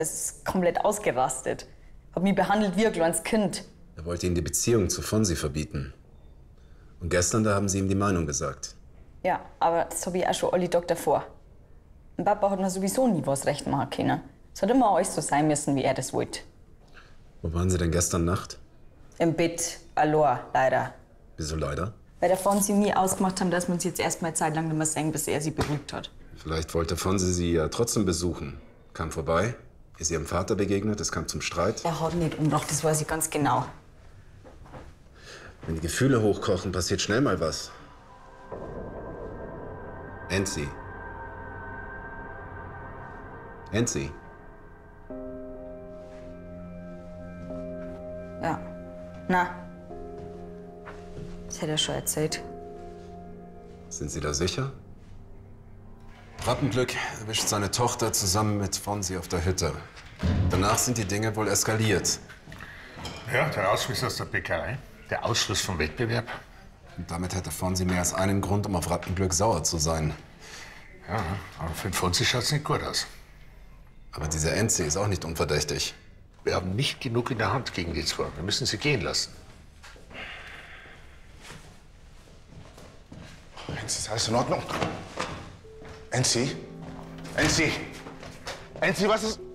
Es ist komplett ausgerastet. Hat mich behandelt wie ein kleines Kind. Er wollte Ihnen die Beziehung zu Fonsi verbieten. Und gestern, da haben Sie ihm die Meinung gesagt. Ja, aber das habe ich auch schon alle Tag davor. Und Papa hat mir sowieso nie was recht machen können. Es hat immer alles so sein müssen, wie er das wollte. Wo waren Sie denn gestern Nacht? Im Bett, allein, leider. Wieso leider? Weil der Fonsi nie ausgemacht haben, dass wir uns jetzt erst mal eine Zeit lang nicht mehr sehen, bis er sie beruhigt hat. Vielleicht wollte Fonsi Sie ja trotzdem besuchen. Kam vorbei, ist Ihrem Vater begegnet, es kam zum Streit. Er hat nicht umgebracht, das weiß ich ganz genau. Wenn die Gefühle hochkochen, passiert schnell mal was. Enzi. Enzi. Ja. Na. Das hätte er schon erzählt. Sind Sie da sicher? Rappenglück erwischt seine Tochter zusammen mit Fonsi auf der Hütte. Danach sind die Dinge wohl eskaliert. Ja, der Ausschluss aus der Bäckerei, der Ausschluss vom Wettbewerb. Und damit hätte Fonsi mehr als einen Grund, um auf Rappenglück sauer zu sein. Ja, aber für den Fonsi schaut's nicht gut aus. Aber dieser Enzi ist auch nicht unverdächtig. Wir haben nicht genug in der Hand gegen die zwei. Wir müssen sie gehen lassen. Enzi, ist alles in Ordnung? Enzi? Enzi? Enzi, was ist...